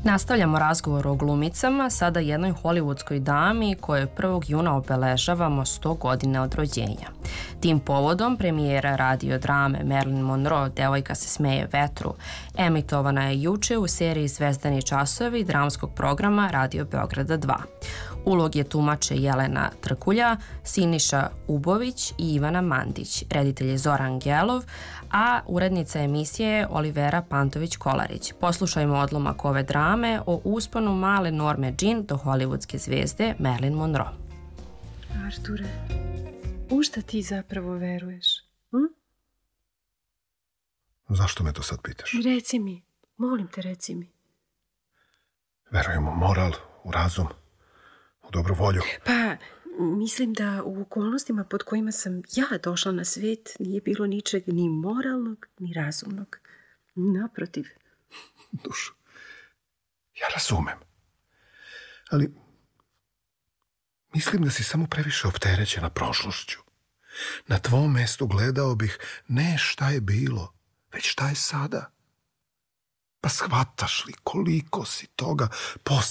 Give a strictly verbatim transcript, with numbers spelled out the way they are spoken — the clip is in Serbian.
Nastavljamo razgovor o glumicama, sada jednoj hollywoodskoj dami kojoj prvog juna obeležavamo sto godina od rođenja. Tim povodom premijera radio drame Marilyn Monroe, Devojka se smeje vetru, emitovana je juče u seriji Zvezdani časovi dramskog programa Radio Beograda dva. Uloge tumače Jelena Trkulja, Siniša Ubović i Ivana Mandić, reditelj je Zoran Gelov, a urednica emisije je Olivera Pantović-Kolarić. Poslušajmo odlomak ove drame o usponu male Norme Jean do hollywoodske zvezde Marilyn Monroe. Arture, u šta ti zapravo veruješ? Hm? Zašto me to sad pitaš? Reci mi, molim te, reci mi. Verujem u moral, u razum, u dobru volju. Pa, mislim da u okolnostima pod kojima sam ja došla na svijet nije bilo ničeg ni moralnog, ni razumnog. Naprotiv. Dušo, ja razumem. Ali mislim da si samo previše opterećena prošlošću. Na tvom mestu gledao bih ne šta je bilo, već šta je sada. Pa shvataš li koliko si toga postigla?